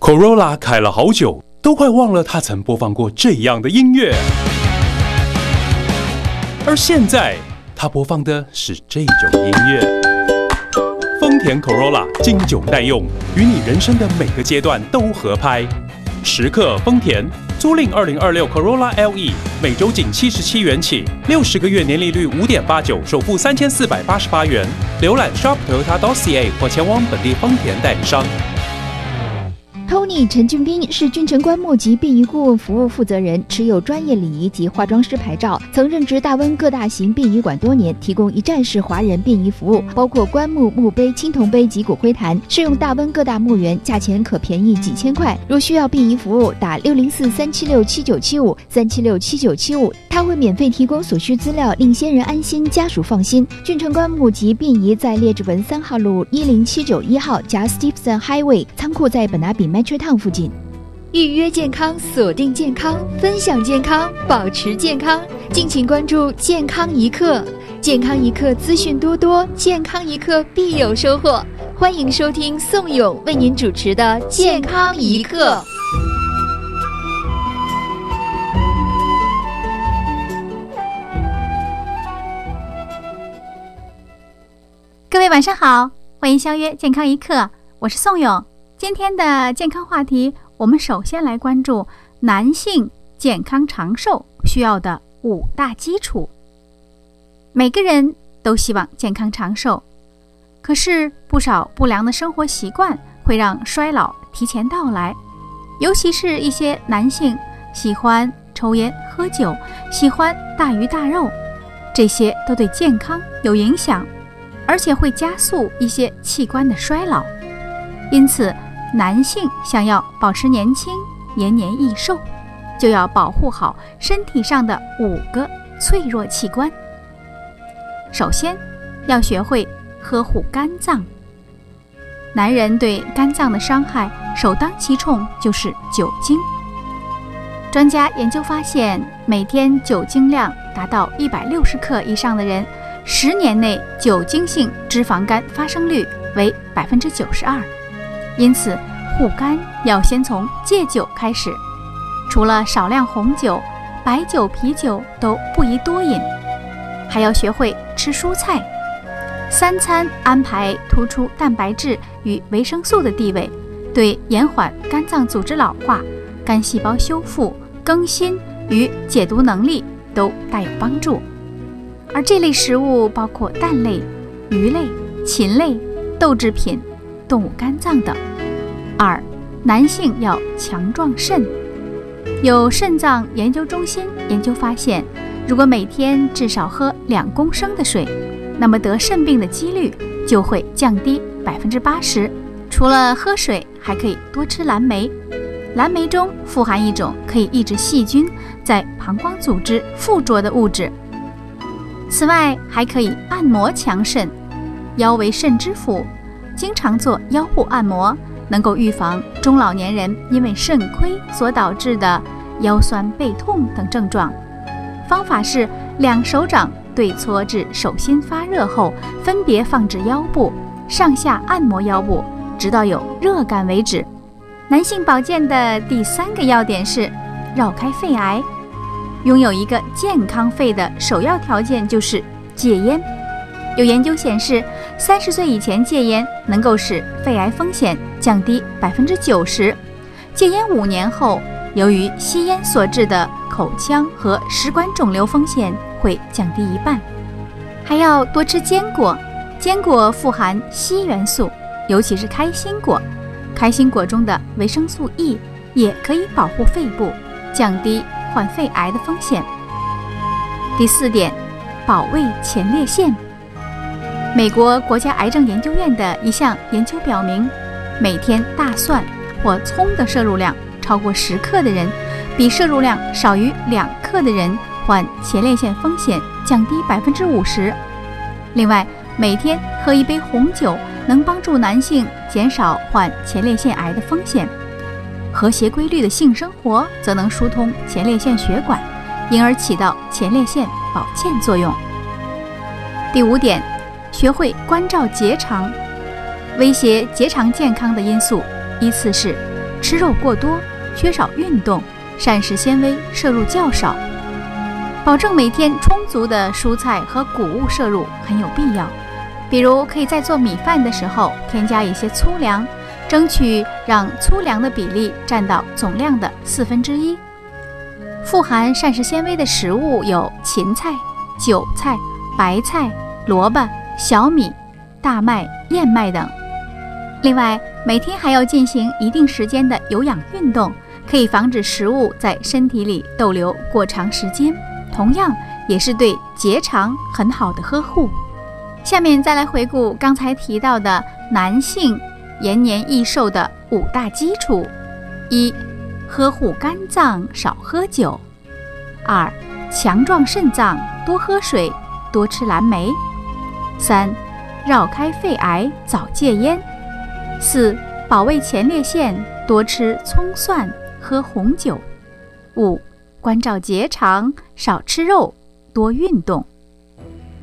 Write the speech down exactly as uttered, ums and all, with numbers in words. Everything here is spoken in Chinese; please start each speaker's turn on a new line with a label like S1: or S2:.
S1: Corolla 开了好久，都快忘了他曾播放过这样的音乐。而现在，他播放的是这种音乐。丰田 Corolla 经久耐用，与你人生的每个阶段都合拍。时刻丰田，租赁二零二六 Corolla L E， 每周仅七十七元起，六十个月年利率五点八九，首付三千四百八十八元。浏览 shop toyota dot c a 或前往本地丰田代理商。
S2: Tony 陈俊斌是俊成棺木及殡仪顾问服务负责人，持有专业礼仪及化妆师牌照，曾任职大温各大型殡仪馆多年，提供一站式华人殡仪服务，包括棺木、墓碑、青铜碑及骨灰坛，适用大温各大墓园，价钱可便宜几千块。若需要殡仪服务，打六零四三七六七九七五三七六七九七五，他会免费提供所需资料，令先人安心，家属放心。俊成棺木及殡仪在列治文三号路一零七九一号加 Stephenson Highway， 仓库在本拿比Metro Town附近。预约健康，锁定健康，分享健康，保持健康，敬请关注健康一刻。健康一刻资讯多多，健康一刻必有收获。欢迎收听宋勇为您主持的健康一刻。
S3: 各位晚上好，欢迎相约健康一刻，我是宋勇。今天的健康话题，我们首先来关注男性健康长寿需要的五大基础。每个人都希望健康长寿，可是不少不良的生活习惯会让衰老提前到来，尤其是一些男性喜欢抽烟喝酒，喜欢大鱼大肉，这些都对健康有影响，而且会加速一些器官的衰老。因此男性想要保持年轻、延年益寿，就要保护好身体上的五个脆弱器官。首先，要学会呵护肝脏。男人对肝脏的伤害首当其冲就是酒精。专家研究发现，每天酒精量达到一百六十克以上的人，十年内酒精性脂肪肝发生率为百分之九十二。因此护肝要先从戒酒开始，除了少量红酒、白酒、啤酒都不宜多饮，还要学会吃蔬菜，三餐安排突出蛋白质与维生素的地位，对延缓肝脏组织老化、肝细胞修复、更新与解毒能力都大有帮助。而这类食物包括蛋类、鱼类、禽类、豆制品、动物肝脏等。二，男性要强壮肾。有肾脏研究中心研究发现，如果每天至少喝两公升的水，那么得肾病的几率就会降低百分之八十。除了喝水，还可以多吃蓝莓。蓝莓中富含一种可以抑制细菌在膀胱组织附着的物质。此外，还可以按摩强肾。腰为肾之府，经常做腰部按摩，能够预防中老年人因为肾亏所导致的腰酸背痛等症状。方法是两手掌对搓至手心发热后，分别放置腰部，上下按摩腰部，直到有热感为止。男性保健的第三个要点是绕开肺癌。拥有一个健康肺的首要条件就是戒烟。有研究显示，三十岁以前戒烟能够使肺癌风险降低百分之九十。戒烟五年后，由于吸烟所致的口腔和食管肿瘤风险会降低一半。还要多吃坚果，坚果富含硒元素，尤其是开心果。开心果中的维生素 E 也可以保护肺部，降低患肺癌的风险。第四点，保卫前列腺。美国国家癌症研究院的一项研究表明，每天大蒜或葱的摄入量超过十克的人，比摄入量少于两克的人患前列腺风险降低百分之五十。另外，每天喝一杯红酒能帮助男性减少患前列腺癌的风险。和谐规律的性生活则能疏通前列腺血管，因而起到前列腺保健作用。第五点，学会关照结肠。威胁结肠健康的因素依次是吃肉过多，缺少运动，膳食纤维摄入较少。保证每天充足的蔬菜和谷物摄入很有必要，比如可以在做米饭的时候添加一些粗粮，争取让粗粮的比例占到总量的四分之一。富含膳食纤维的食物有芹菜、韭菜、白菜、萝卜、小米、大麦、燕麦等。另外，每天还要进行一定时间的有氧运动，可以防止食物在身体里逗留过长时间，同样也是对结肠很好的呵护。下面再来回顾刚才提到的男性延年益寿的五大基础：一、呵护肝脏，少喝酒；二、强壮肾脏，多喝水，多吃蓝莓；三、绕开肺癌，早戒烟；四、保卫前列腺，多吃葱蒜，喝红酒；五、关照结肠，少吃肉，多运动。